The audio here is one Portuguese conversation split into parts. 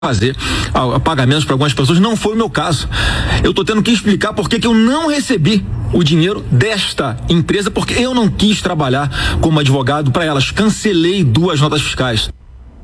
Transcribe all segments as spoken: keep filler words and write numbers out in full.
fazer a, a pagamentos para algumas pessoas. Não foi o meu caso. Eu estou tendo que explicar por que que eu não recebi o dinheiro desta empresa, porque eu não quis trabalhar como advogado para elas. Cancelei duas notas fiscais.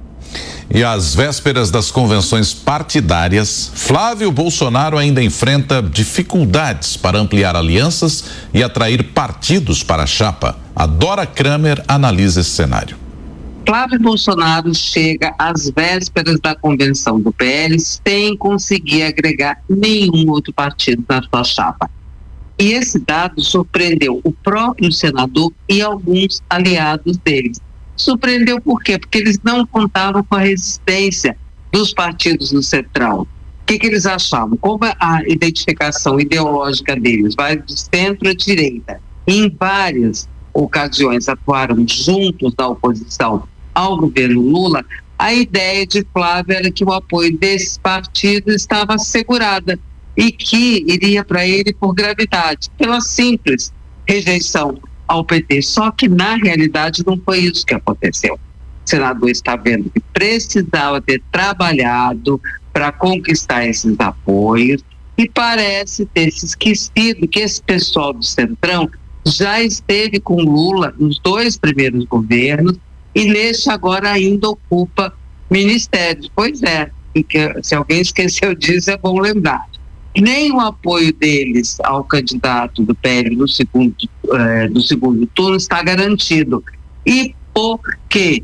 E às vésperas das convenções partidárias, Flávio Bolsonaro ainda enfrenta dificuldades para ampliar alianças e atrair partidos para a chapa. A Dora Kramer analisa esse cenário. Flávio Bolsonaro chega às vésperas da convenção do P L sem conseguir agregar nenhum outro partido na sua chapa. E esse dado surpreendeu o próprio senador e alguns aliados deles. Surpreendeu por quê? Porque eles não contavam com a resistência dos partidos no Centrão. O que, que eles achavam? Como a identificação ideológica deles vai do centro à direita, em várias ocasiões atuaram juntos na oposição ao governo Lula, a ideia de Flávio era que o apoio desse partido estava assegurada e que iria para ele por gravidade, pela simples rejeição ao P T. Só que, na realidade, não foi isso que aconteceu. O senador está vendo que precisava ter trabalhado para conquistar esses apoios e parece ter se esquecido que esse pessoal do Centrão já esteve com Lula nos dois primeiros governos e neste agora ainda ocupa ministérios. Pois é, porque se alguém esqueceu disso é bom lembrar. Nem o apoio deles ao candidato do P L no segundo, eh, do segundo turno está garantido. E por quê?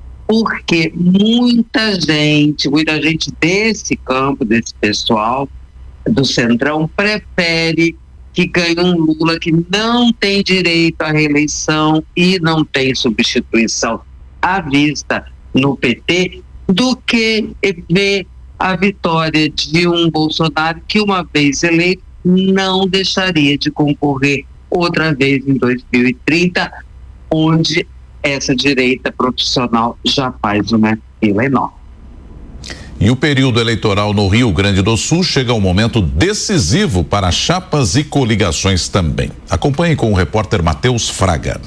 Porque muita gente, muita gente desse campo, desse pessoal do Centrão, prefere que ganhe um Lula que não tem direito à reeleição e não tem substituição à vista no P T, do que ver a vitória de um Bolsonaro que, uma vez eleito, não deixaria de concorrer outra vez em dois mil e trinta, onde essa direita profissional já faz uma fila enorme. E o período eleitoral no Rio Grande do Sul chega a um momento decisivo para chapas e coligações também. Acompanhe com o repórter Matheus Fraga.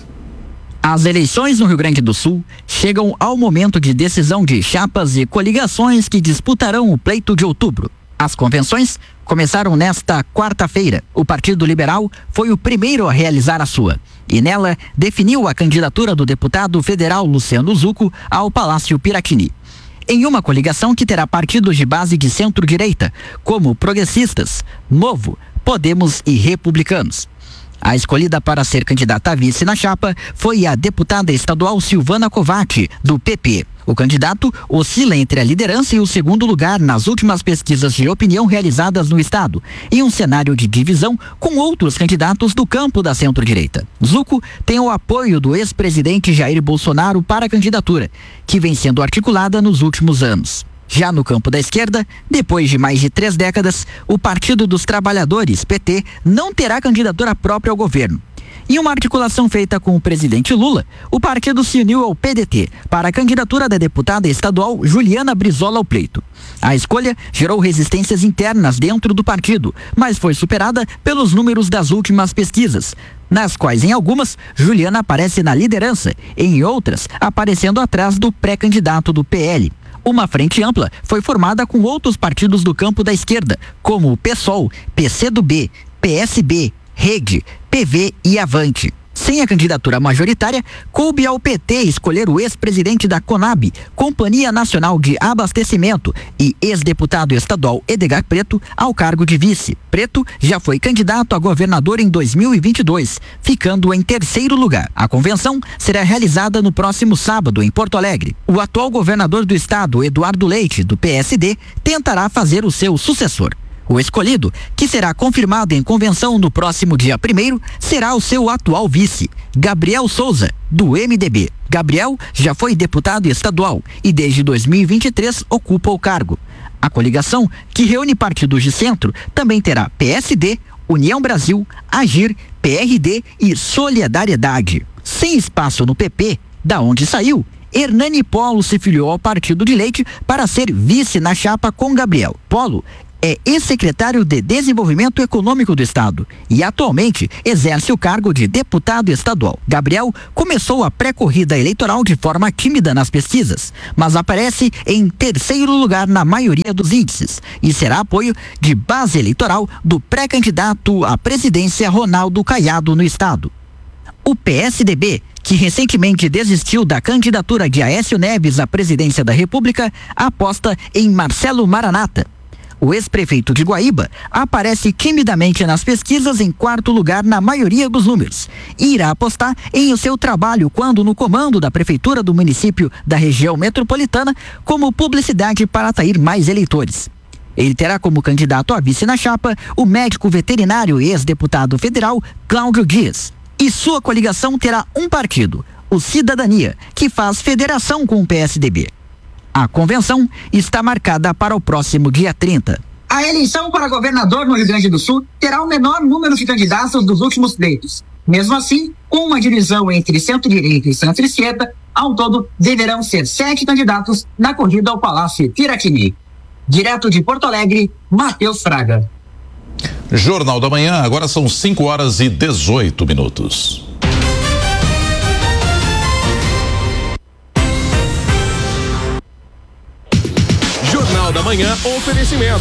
As eleições no Rio Grande do Sul chegam ao momento de decisão de chapas e coligações que disputarão o pleito de outubro. As convenções começaram nesta quarta-feira. O Partido Liberal foi o primeiro a realizar a sua e nela definiu a candidatura do deputado federal Luciano Zucco ao Palácio Piratini. Em uma coligação que terá partidos de base de centro-direita, como Progressistas, Novo, Podemos e Republicanos. A escolhida para ser candidata a vice na chapa foi a deputada estadual Silvana Covatti, do P P. O candidato oscila entre a liderança e o segundo lugar nas últimas pesquisas de opinião realizadas no estado, em um cenário de divisão com outros candidatos do campo da centro-direita. Zucco tem o apoio do ex-presidente Jair Bolsonaro para a candidatura, que vem sendo articulada nos últimos anos. Já no campo da esquerda, depois de mais de três décadas, o Partido dos Trabalhadores, P T, não terá candidatura própria ao governo. Em uma articulação feita com o presidente Lula, o partido se uniu ao P D T para a candidatura da deputada estadual Juliana Brizola ao pleito. A escolha gerou resistências internas dentro do partido, mas foi superada pelos números das últimas pesquisas, nas quais, em algumas, Juliana aparece na liderança, em outras, aparecendo atrás do pré-candidato do P L. Uma frente ampla foi formada com outros partidos do campo da esquerda, como o PSOL, P C do B, P S B, Rede, P V e Avante. Sem a candidatura majoritária, coube ao P T escolher o ex-presidente da Conab, Companhia Nacional de Abastecimento, e ex-deputado estadual Edgar Preto ao cargo de vice. Preto já foi candidato a governador em dois mil e vinte e dois, ficando em terceiro lugar. A convenção será realizada no próximo sábado em Porto Alegre. O atual governador do estado, Eduardo Leite, do P S D, tentará fazer o seu sucessor. O escolhido, que será confirmado em convenção no próximo dia primeiro, será o seu atual vice, Gabriel Souza, do M D B. Gabriel já foi deputado estadual e desde dois mil e vinte e três ocupa o cargo. A coligação, que reúne partidos de centro, também terá P S D, União Brasil, Agir, P R D e Solidariedade. Sem espaço no P P, da onde saiu, Hernani Polo se filiou ao partido de Leite para ser vice na chapa com Gabriel. Polo é ex-secretário de Desenvolvimento Econômico do Estado e atualmente exerce o cargo de deputado estadual. Gabriel começou a pré-corrida eleitoral de forma tímida nas pesquisas, mas aparece em terceiro lugar na maioria dos índices e será apoio de base eleitoral do pré-candidato à presidência Ronaldo Caiado no estado. O P S D B, que recentemente desistiu da candidatura de Aécio Neves à presidência da República, aposta em Marcelo Maranata. O ex-prefeito de Guaíba aparece timidamente nas pesquisas em quarto lugar na maioria dos números e irá apostar em o seu trabalho quando no comando da prefeitura do município da região metropolitana como publicidade para atrair mais eleitores. Ele terá como candidato a vice na chapa o médico veterinário e ex-deputado federal Cláudio Dias. E sua coligação terá um partido, o Cidadania, que faz federação com o P S D B. A convenção está marcada para o próximo dia trinta. A eleição para governador no Rio Grande do Sul terá o menor número de candidatos dos últimos pleitos. Mesmo assim, com uma divisão entre centro-direita e centro-esquerda, ao todo deverão ser sete candidatos na corrida ao Palácio Piratini. Direto de Porto Alegre, Matheus Fraga. Jornal da Manhã, agora são cinco horas e dezoito minutos. Jornal da Manhã, oferecimento.